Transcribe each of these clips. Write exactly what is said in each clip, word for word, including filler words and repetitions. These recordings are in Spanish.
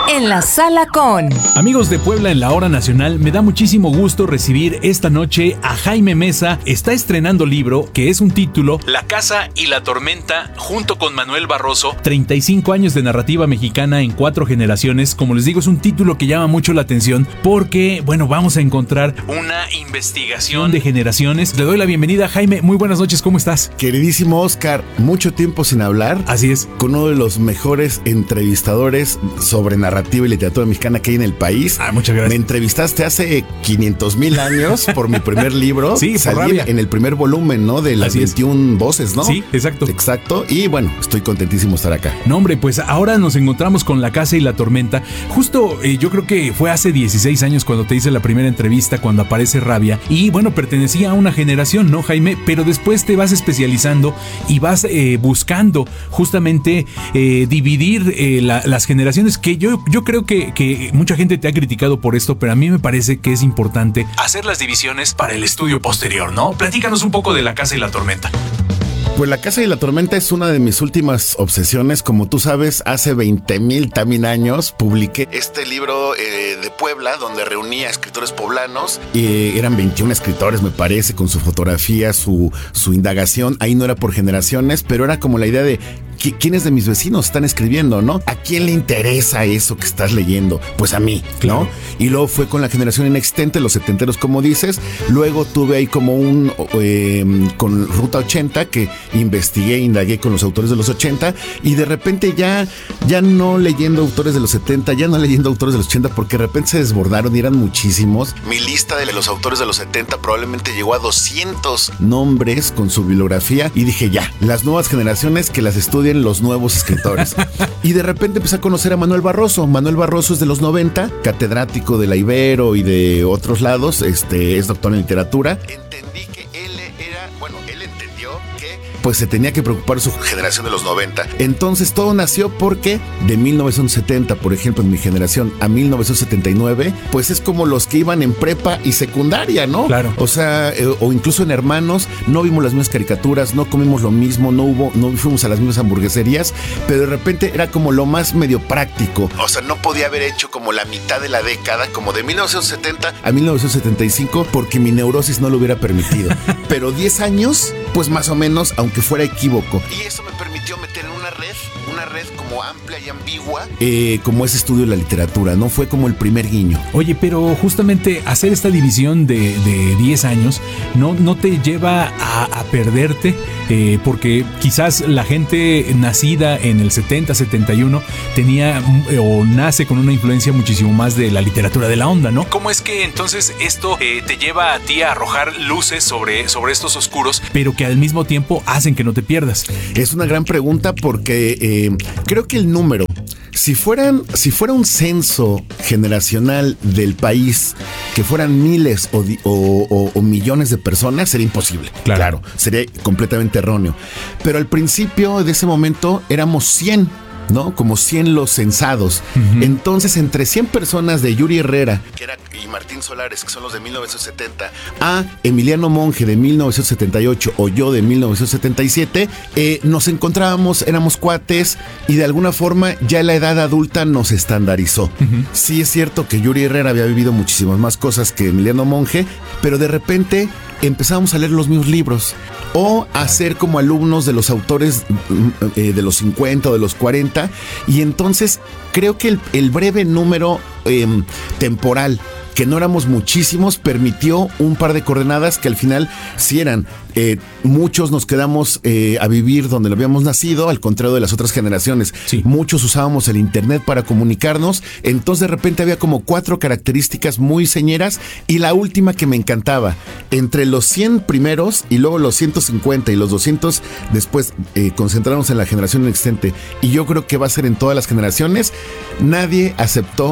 En la sala con... Amigos de Puebla en la Hora Nacional, me da muchísimo gusto recibir esta noche a Jaime Mesa. Está estrenando libro que es un título, La Casa y la Tormenta, junto con Manuel Barroso. treinta y cinco años de narrativa mexicana en cuatro generaciones. Como les digo, es un título que llama mucho la atención porque, bueno, vamos a encontrar una investigación de generaciones. Le doy la bienvenida, Jaime. Muy buenas noches, ¿cómo estás? Queridísimo Oscar, mucho tiempo sin hablar. Así es. Con uno de los mejores entrevistadores sobre narrativa y literatura mexicana que hay en el país. Ah, muchas gracias. Me entrevistaste hace quinientos mil años por mi primer libro. Sí, por Salí rabia. en el primer volumen, ¿no? De las Así es. veintiuna voces, ¿no? Sí, exacto. Exacto. Y bueno, estoy contentísimo de estar acá. No, hombre, pues ahora nos encontramos con La Casa y la Tormenta. Justo eh, yo creo que fue hace dieciséis años cuando te hice la primera entrevista, cuando aparece Rabia. Y bueno, pertenecía a una generación, ¿no, Jaime? Pero después te vas especializando y vas eh, buscando justamente eh, dividir eh, la, las generaciones, que yo, yo creo que, que mucha gente te ha criticado por esto, pero a mí me parece que es importante hacer las divisiones para el estudio posterior, ¿no? Platícanos un poco de La Casa y la Tormenta. Pues La Casa y la Tormenta es una de mis últimas obsesiones. Como tú sabes, hace veinte mil también años publiqué este libro eh, de Puebla, donde reunía escritores poblanos. Eh, eran veintiún escritores, me parece, con su fotografía, su, su indagación. Ahí no era por generaciones, pero era como la idea de ¿quiénes de mis vecinos están escribiendo, no? ¿A quién le interesa eso que estás leyendo? Pues a mí, ¿no? Claro. Y luego fue con la generación inexistente, los setenteros, como dices. Luego tuve ahí como un... Eh, con Ruta ochenta, que investigué, indagué con los autores de los ochenta. Y de repente ya, ya no leyendo autores de los setenta, ya no leyendo autores de los ochenta, porque de repente se desbordaron y eran muchísimos. Mi lista de los autores de los setenta probablemente llegó a doscientos nombres con su bibliografía. Y dije, ya, las nuevas generaciones que las estudien los nuevos escritores. Y de repente empecé a conocer a Manuel Barroso. Manuel Barroso es de los noventa, catedrático de la Ibero y de otros lados, este, es doctor en literatura. Entendí que él era, bueno, él entendió que pues se tenía que preocupar su generación de los noventa. Entonces todo nació porque de mil novecientos setenta, por ejemplo, en mi generación, a mil novecientos setenta y nueve, pues es como los que iban en prepa y secundaria, ¿no? Claro. O sea, eh, o incluso en hermanos, no vimos las mismas caricaturas, no comimos lo mismo, no hubo, no fuimos a las mismas hamburgueserías, pero de repente era como lo más medio práctico. O sea, no podía haber hecho como la mitad de la década, como de mil novecientos setenta a mil novecientos setenta y cinco, porque mi neurosis no lo hubiera permitido. Pero diez años, pues más o menos, aunque fuera equívoco. Y eso me permitió meter en una red, una red como amplia y ambigua, eh, como ese estudio de la literatura, ¿no? Fue como el primer guiño. Oye, pero justamente hacer esta división de, de diez años no, no te lleva a, a perderte, eh, porque quizás la gente nacida en el setenta, setenta y uno tenía eh, o nace con una influencia muchísimo más de la literatura de la onda, ¿no? ¿Cómo es que entonces esto eh, te lleva a ti a arrojar luces sobre, sobre estos oscuros, pero que al mismo tiempo hacen que no te pierdas? Es una gran pregunta porque eh, creo que el número, si fueran, si fuera un censo generacional del país, que fueran miles o, o, o, o millones de personas, sería imposible. Claro. Claro, sería completamente erróneo. Pero al principio de ese momento éramos cien, ¿no? Como cien los censados. Uh-huh. Entonces, entre cien personas de Yuri Herrera, que era, y Martín Solares, que son los de mil novecientos setenta, a Emiliano Monge de mil novecientos setenta y ocho o yo de mil novecientos setenta y siete, eh, nos encontrábamos, éramos cuates y de alguna forma ya la edad adulta nos estandarizó. Uh-huh. Sí es cierto que Yuri Herrera había vivido muchísimas más cosas que Emiliano Monge, pero de repente empezamos a leer los mismos libros o a ser como alumnos de los autores eh, de los cincuenta o de los cuarenta, y entonces creo que el, el breve número eh, temporal, que no éramos muchísimos, permitió un par de coordenadas que al final sí eran. Eh, muchos nos quedamos eh, a vivir donde lo habíamos nacido, al contrario de las otras generaciones. Sí. Muchos usábamos el internet para comunicarnos, entonces de repente había como cuatro características muy señeras, y la última que me encantaba, entre los cien primeros y luego los ciento cincuenta y los doscientos después, eh, concentrarnos en la generación inexistente, y yo creo que va a ser en todas las generaciones, nadie aceptó que estaba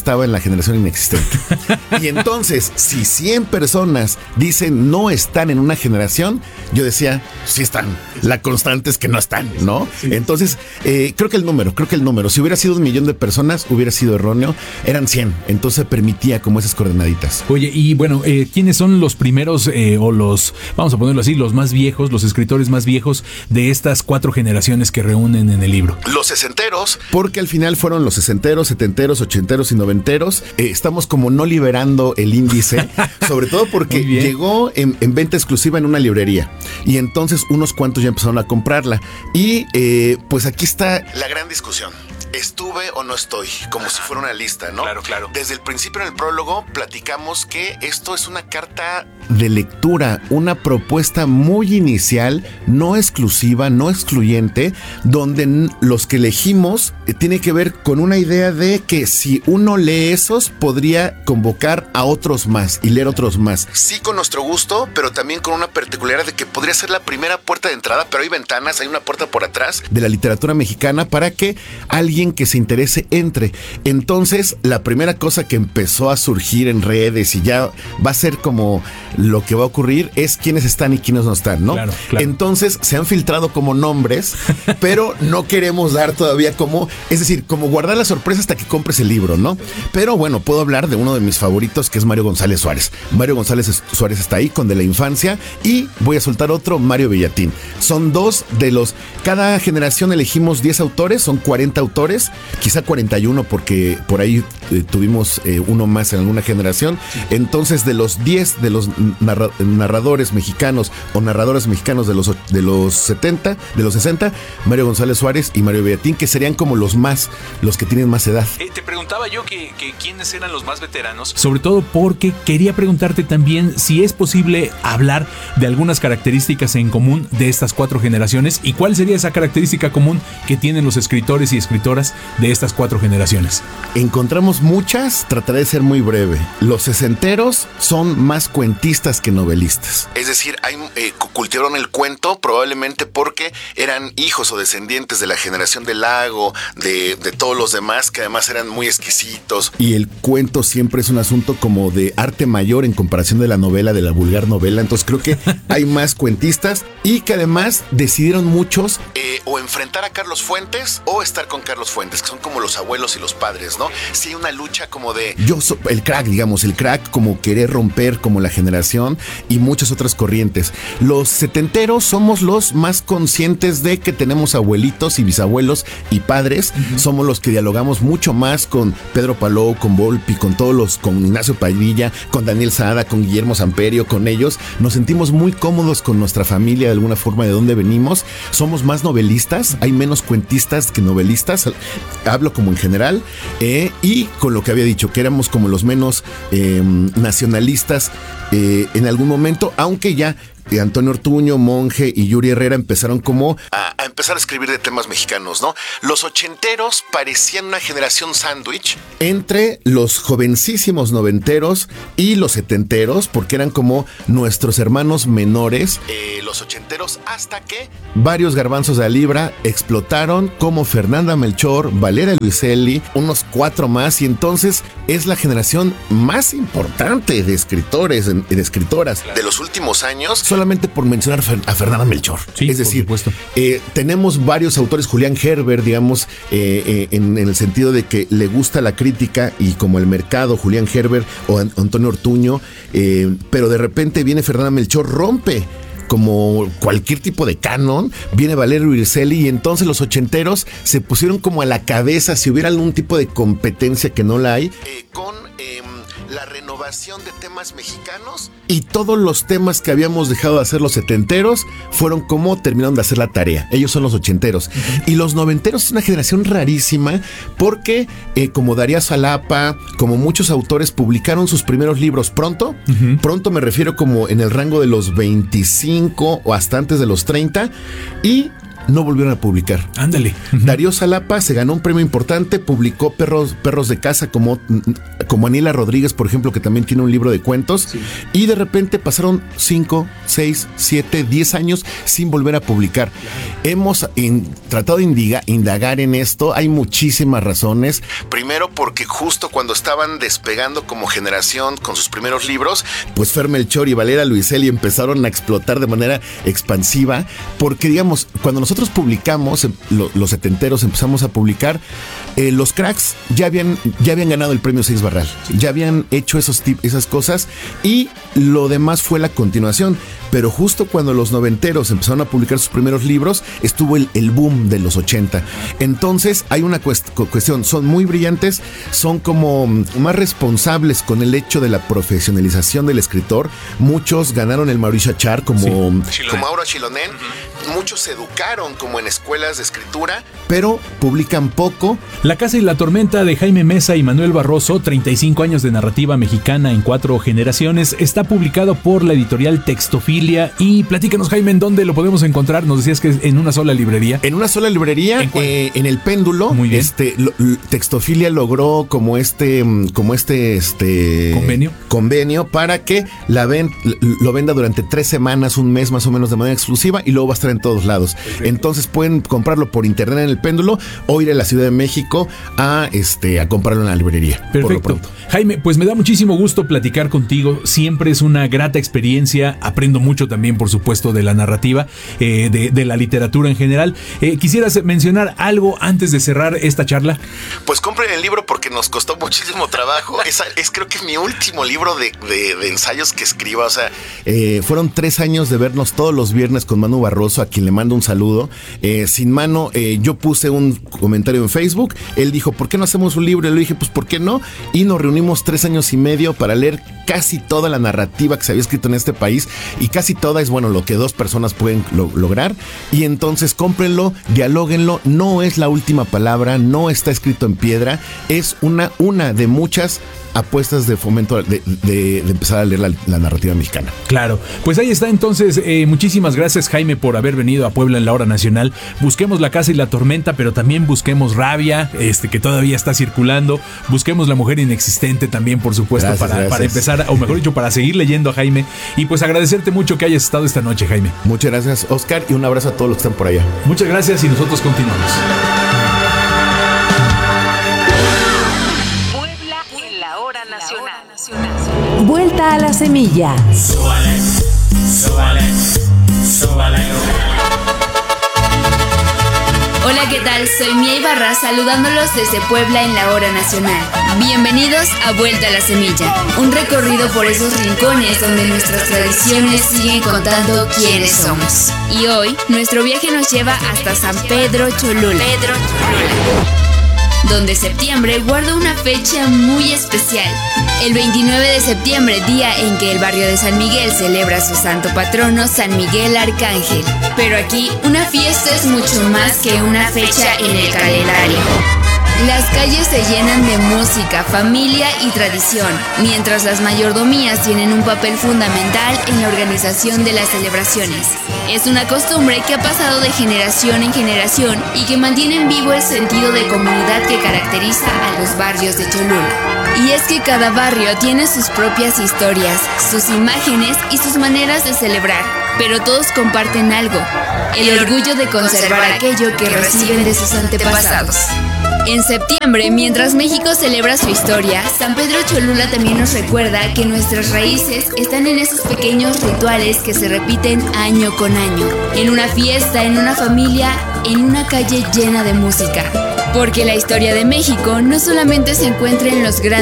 estaba en la generación inexistente. Y entonces, si cien personas dicen no están en una generación, yo decía, sí están. La constante es que no están, ¿no? Sí. Entonces, eh, creo que el número, creo que el número, si hubiera sido un millón de personas, hubiera sido erróneo. Eran cien, entonces permitía como esas coordenaditas. Oye, y bueno, eh, ¿quiénes son los primeros eh, o los, vamos a ponerlo así, los más viejos, los escritores más viejos de estas cuatro generaciones que reúnen en el libro? Los sesenteros, porque al final fueron los sesenteros, setenteros, ochenteros y noventeros. Eh, estamos como no liberando el índice, sobre todo porque llegó en, en venta exclusiva en una librería y entonces unos cuantos ya empezaron a comprarla. Y eh, pues aquí está la gran discusión. ¿Estuve o no estoy? Como si fuera una lista, ¿no? Claro, claro. Desde el principio en el prólogo platicamos que esto es una carta de lectura, una propuesta muy inicial, no exclusiva, no excluyente, donde los que elegimos eh, tiene que ver con una idea de que si uno lee esos, podría convocar a otros más y leer otros más. Sí, con nuestro gusto, pero también con una particularidad de que podría ser la primera puerta de entrada, pero hay ventanas, hay una puerta por atrás de la literatura mexicana para que alguien que se interese entre. Entonces, la primera cosa que empezó a surgir en redes y ya va a ser como lo que va a ocurrir es quiénes están y quiénes no están, ¿no? Claro, claro. Entonces, se han filtrado como nombres, pero no queremos dar todavía como, es decir, como guardar la sorpresa hasta que compres el libro, ¿no? Pero bueno, puedo hablar de uno de mis favoritos, que es Mario González Suárez. Mario González Suárez está ahí con De la Infancia y voy a soltar otro, Mario Bellatín. Son dos de los, cada generación elegimos diez autores, son cuarenta autores, quizá cuarenta y uno porque por ahí eh, tuvimos eh, uno más en alguna generación. Entonces, de los diez de los narra- narradores mexicanos o narradores mexicanos de los de los setenta, de los sesenta, Mario González Suárez y Mario Bellatín, que serían como los más, los que tienen más edad. Eh, te preguntaba yo que, que quiénes eran los más veteranos, sobre todo porque quería preguntarte también si es posible hablar de algunas características en común de estas cuatro generaciones y cuál sería esa característica común que tienen los escritores y escritoras de estas cuatro generaciones. Encontramos muchas, trataré de ser muy breve. Los sesenteros son más cuentistas que novelistas. Es decir, hay, eh, cultivaron el cuento probablemente porque eran hijos o descendientes de la generación del Lago, de, de todos los demás que además eran muy exquisitos. Y el cuento siempre es un asunto como de arte mayor en comparación de la novela, de la vulgar novela. Entonces creo que hay más cuentistas y que además decidieron muchos eh, o enfrentar a Carlos Fuentes o estar con Carlos Fuentes, que son como los abuelos y los padres, ¿no? Sí hay una lucha como de yo soy el crack, digamos, el crack como querer romper como la generación y muchas otras corrientes. Los setenteros somos los más conscientes de que tenemos abuelitos y bisabuelos y padres. Uh-huh. Somos los que dialogamos mucho más con Pedro Palou, con Volpi, con todos los, con Ignacio Padilla, con Daniel Saada, con Guillermo Samperio, con ellos. Nos sentimos muy cómodos con nuestra familia de alguna forma de dónde venimos. Somos más novelistas, hay menos cuentistas que novelistas. Hablo como en general, eh, y con lo que había dicho, que éramos como los menos eh, nacionalistas eh, en algún momento, aunque ya eh, Antonio Ortuño, Monge y Yuri Herrera empezaron como a, a empezar a escribir de temas mexicanos, ¿no? Los ochenteros parecían una generación sándwich entre los jovencísimos noventeros y los setenteros, porque eran como nuestros hermanos menores, eh, los ochenteros, hasta que varios garbanzos de la libra explotaron, como Fernanda Melchor, Valeria Luiselli, unos cuatro más, y entonces es la generación más importante de escritores, de escritoras de los últimos años, solamente por mencionar a Fernanda Melchor. Sí, es decir, por supuesto. Eh, tenemos varios autores, Julián Herbert, digamos, eh, eh, en, en el sentido de que le gusta la crítica y como el mercado, Julián Herbert o Antonio Ortuño, eh, pero de repente viene Fernanda Melchor, rompe como cualquier tipo de canon, viene Valerio Luiselli y entonces los ochenteros se pusieron como a la cabeza si hubiera algún tipo de competencia que no la hay, eh, con eh, la renovación de temas mexicanos, y todos los temas que habíamos dejado de hacer los setenteros fueron como terminaron de hacer la tarea. Ellos son los ochenteros. Uh-huh. Y los noventeros es una generación rarísima porque eh, como Darío Salapa, como muchos autores publicaron sus primeros libros pronto. Uh-huh. Pronto me refiero como en el rango de los veinticinco o hasta antes de los treinta, y no volvieron a publicar. Ándale. Uh-huh. Darío Salapa se ganó un premio importante, publicó Perros, Perros de Casa, como, como Aniela Rodríguez, por ejemplo, que también tiene un libro de cuentos, sí. Y de repente pasaron cinco, seis, siete, diez años sin volver a publicar. hemos in, tratado de indiga, indagar en esto. Hay muchísimas razones. Primero porque justo cuando estaban despegando como generación con sus primeros libros, pues Fer Melchor y Valera Luiselli empezaron a explotar de manera expansiva, porque digamos, cuando nosotros publicamos, lo, los setenteros empezamos a publicar, eh, los cracks ya habían, ya habían ganado el premio Seis Barral, ya habían hecho esos tip, esas cosas, y lo demás fue la continuación. Pero justo cuando los noventeros empezaron a publicar sus primeros libros, estuvo el, el boom de los ochenta. Entonces hay una cuest- cuestión, son muy brillantes, son como más responsables con el hecho de la profesionalización del escritor. Muchos ganaron el Mauricio Achar como, sí, como Aura Chilonen. Uh-huh. Muchos se educaron como en escuelas de escritura, pero publican poco. La Casa y la Tormenta de Jaime Mesa y Manuel Barroso, treinta y cinco años de narrativa mexicana en cuatro generaciones, está publicado por la editorial Textofilia. Y platícanos, Jaime, ¿en dónde lo podemos encontrar? Nos decías que es en una sola librería. En una sola librería, ¿En, eh, en El Péndulo. Muy bien. Este, lo, Textofilia logró como este, como este, este convenio, convenio para que la ven, lo venda durante tres semanas, un mes más o menos de manera exclusiva, y luego va a estar en todos lados. Perfecto. Entonces pueden comprarlo por internet en El Péndulo o ir a la Ciudad de México a, este, a comprarlo en la librería. Perfecto. Por lo pronto. Jaime, pues me da muchísimo gusto platicar contigo. Siempre es una grata experiencia. Aprendo mucho también, por supuesto, de la narrativa, eh, de, de la literatura en general. Eh, ¿Quisieras mencionar algo antes de cerrar esta charla? Pues compren el libro porque nos costó muchísimo trabajo. Es, es creo que mi último libro de, de, de ensayos que escriba. O sea, eh, fueron tres años de vernos todos los viernes con Manu Barroso, a quien le mando un saludo. Eh, sin Mano, eh, yo puse un comentario en Facebook. Él dijo, ¿por qué no hacemos un libro? Y le dije, pues, ¿por qué no? Y nos reunimos tres años y medio para leer casi toda la narrativa que se había escrito en este país, y casi toda es, bueno, lo que dos personas pueden lo- lograr. Y entonces cómprenlo, dialóguenlo. No es la última palabra, no está escrito en piedra, es una, una de muchas apuestas de fomento de, de, de empezar a leer la, la narrativa mexicana. Claro, pues ahí está entonces. Eh, muchísimas gracias, Jaime, por haber venido a Puebla en la Hora Nacional. Busquemos La Casa y la Tormenta, pero también busquemos Rabia, este que todavía está circulando. Busquemos La Mujer Inexistente también, por supuesto, Gracias, para, gracias. para empezar, o mejor dicho, para seguir leyendo a Jaime. Y pues agradecerte mucho que hayas estado esta noche, Jaime. Muchas gracias, Oscar, y un abrazo a todos los que están por allá. Muchas gracias y nosotros continuamos. Puebla en la Hora Nacional. Vuelta a la semilla. Súbale, súbale, súbale. Hola, ¿qué tal? Soy Mía Ibarra, saludándolos desde Puebla en la Hora Nacional. Bienvenidos a Vuelta a la Semilla, un recorrido por esos rincones donde nuestras tradiciones siguen contando quiénes somos. Y hoy, nuestro viaje nos lleva hasta San Pedro Cholula, Pedro Cholula, donde septiembre guarda una fecha muy especial. El veintinueve de septiembre, día en que el barrio de San Miguel celebra su santo patrono, San Miguel Arcángel. Pero aquí, una fiesta es mucho más que una fecha en el calendario. Las calles se llenan de música, familia y tradición, mientras las mayordomías tienen un papel fundamental en la organización de las celebraciones. Es una costumbre que ha pasado de generación en generación y que mantiene vivo el sentido de comunidad que caracteriza a los barrios de Cholula. Y es que cada barrio tiene sus propias historias, sus imágenes y sus maneras de celebrar, pero todos comparten algo: el orgullo de conservar aquello que reciben de sus antepasados. En septiembre, mientras México celebra su historia, San Pedro Cholula también nos recuerda que nuestras raíces están en esos pequeños rituales que se repiten año con año, en una fiesta, en una familia, en una calle llena de música. Porque la historia de México no solamente se encuentra en los grandes